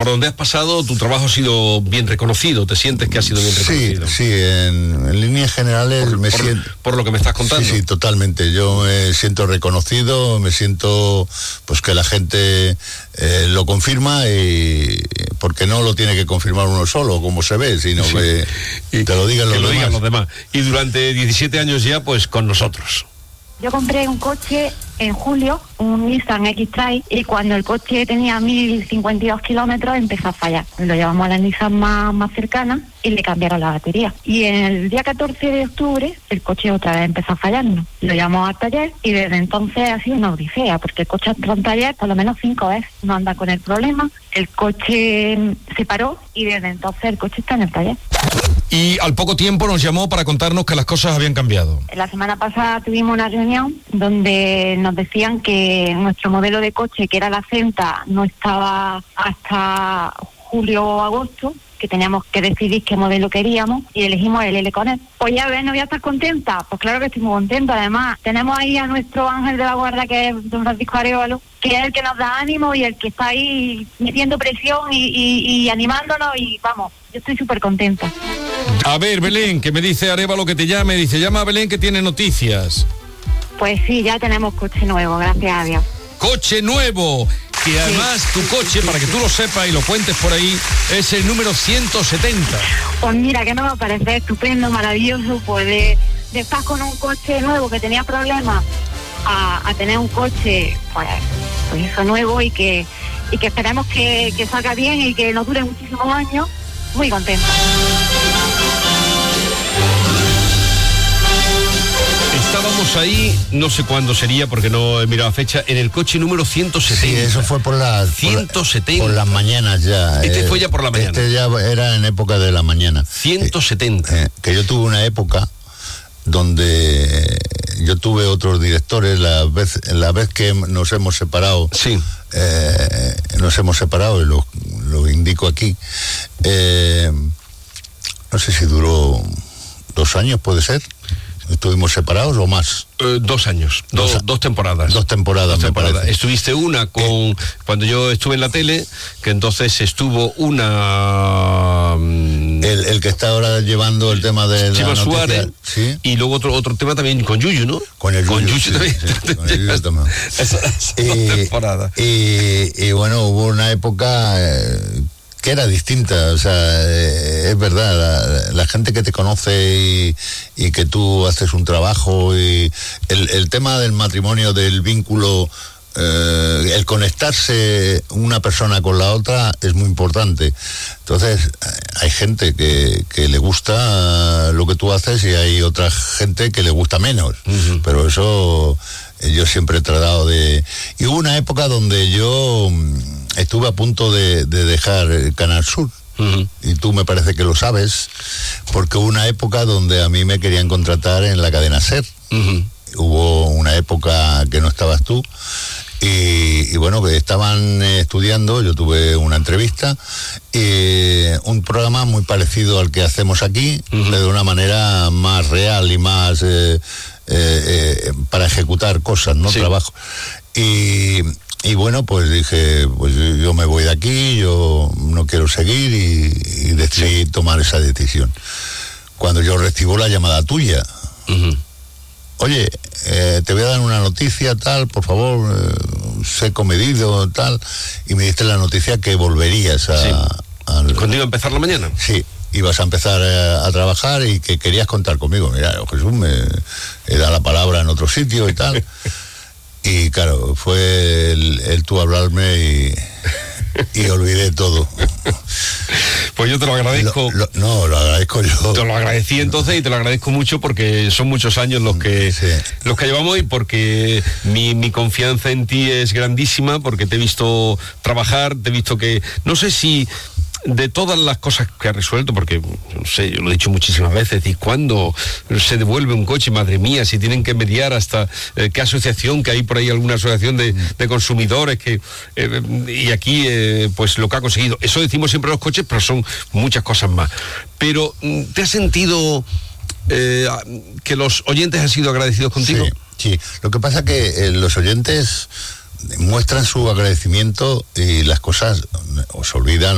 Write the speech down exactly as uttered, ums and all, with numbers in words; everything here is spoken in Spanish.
donde has pasado, tu trabajo ha sido bien reconocido. ¿Te sientes que ha sido bien reconocido? Sí, sí, en, en líneas generales por, me por, siento... Por lo que me estás contando. Sí, sí, totalmente. Yo me siento reconocido, me siento pues que la gente eh, lo confirma, y porque no lo tiene que confirmar uno solo, como se ve, sino sí. que y te lo digan, que los, lo demás. digan los demás. Y durante diecisiete años ya, pues con nosotros. Yo compré un coche en julio, un Nissan X-Trail, y cuando el coche tenía mil cincuenta y dos kilómetros empezó a fallar. Lo llevamos a la Nissan más, más cercana y le cambiaron la batería. Y el día catorce de octubre el coche otra vez empezó a fallarnos. Lo llevamos al taller y desde entonces ha sido una odisea, porque el coche entró en taller por lo menos cinco veces. No anda con el problema, el coche se paró y desde entonces el coche está en el taller. Y al poco tiempo nos llamó para contarnos que las cosas habían cambiado. La semana pasada tuvimos una reunión donde nos decían que nuestro modelo de coche, que era la Centa, no estaba hasta julio o agosto, que teníamos que decidir qué modelo queríamos, y elegimos el L con él. Pues ya ves, ¿no voy a estar contenta? Pues claro que estoy muy contenta. Además, tenemos ahí a nuestro ángel de la guarda, que es don Francisco Arévalo, que es el que nos da ánimo y el que está ahí metiendo presión y, y, y animándonos, y vamos, yo estoy súper contenta. A ver, Belén, que me dice Arévalo que te llame, dice, llama a Belén que tiene noticias. Pues sí, ya tenemos coche nuevo, gracias a Dios. ¡Coche nuevo! Que además sí. Tu coche, para que tú lo sepas y lo cuentes por ahí, es el número ciento setenta. Pues mira, que no me parece estupendo, maravilloso, pues de, de estar con un coche nuevo que tenía problemas a, a tener un coche, pues, pues eso, nuevo, y que y que esperemos que, que salga bien y que nos dure muchísimos años. Muy contenta. Estábamos ahí, no sé cuándo sería, porque no he mirado la fecha, en el coche número ciento setenta. Sí, eso fue por las ciento setenta. Por, la, por las mañanas ya. Este eh, fue ya por la mañana. Este ya era en época de la mañana. ciento setenta. Eh, eh, que yo tuve una época donde yo tuve otros directores, la vez, la vez que nos hemos separado, sí. eh, nos hemos separado, y lo, lo indico aquí, eh, no sé si duró dos años, puede ser. ¿Estuvimos separados o más? Eh, dos años, dos, dos, dos temporadas. Dos temporadas, dos me temporadas. parece. Estuviste una con, eh. cuando yo estuve en la tele, que entonces estuvo una... El, el que está ahora llevando el tema de Chema la noticia, Suárez, ¿sí? Y luego otro otro tema también con Yuyu, ¿no? Con el Yuyu, con Yuyu sí, también. Sí, con el Yuyu también. Esa, esa y, temporada. Y, y bueno, hubo una época... Eh, que era distinta, o sea, eh, es verdad, la, la gente que te conoce y, y que tú haces un trabajo, y el, el tema del matrimonio, del vínculo, eh, el conectarse una persona con la otra es muy importante. Entonces, hay gente que, que le gusta lo que tú haces y hay otra gente que le gusta menos, uh-huh. Pero eso yo siempre he tratado de... Y hubo una época donde yo... estuve a punto de, de dejar el Canal Sur, uh-huh. Y tú me parece que lo sabes, porque hubo una época donde a mí me querían contratar en la cadena SER. Uh-huh. Hubo una época que no estabas tú, y, y bueno, que estaban estudiando, yo tuve una entrevista, y un programa muy parecido al que hacemos aquí, uh-huh. Pero de una manera más real y más eh, eh, eh, para ejecutar cosas, no sí. Trabajo. Y... Y bueno, pues dije, pues yo me voy de aquí, yo no quiero seguir, y, y decidí sí. tomar esa decisión. Cuando yo recibo la llamada tuya, uh-huh. Oye, eh, te voy a dar una noticia, tal, por favor, eh, sé comedido, tal, y me diste la noticia que volverías a... Sí. a ¿Cuándo iba a empezar la mañana? Sí. Ibas a empezar a, a trabajar y que querías contar conmigo. Mira, Jesús, me he dado la palabra en otro sitio y tal. Y claro, fue el, el tú hablarme y, y olvidé todo. Pues yo te lo agradezco. Lo, lo, no, lo agradezco yo. Te lo agradecí entonces y te lo agradezco mucho, porque son muchos años los que sí. los que llevamos, y porque mi, mi confianza en ti es grandísima, porque te he visto trabajar, te he visto que... No sé si... de todas las cosas que ha resuelto, porque no sé, yo lo he dicho muchísimas veces, y cuando se devuelve un coche, madre mía, si tienen que mediar hasta eh, qué asociación, que hay por ahí alguna asociación de, de consumidores, que eh, y aquí eh, pues lo que ha conseguido, eso decimos siempre los coches, pero son muchas cosas más. Pero ¿te has sentido eh, que los oyentes han sido agradecidos contigo? Sí, sí. Lo que pasa que eh, los oyentes muestran su agradecimiento y las cosas os olvidan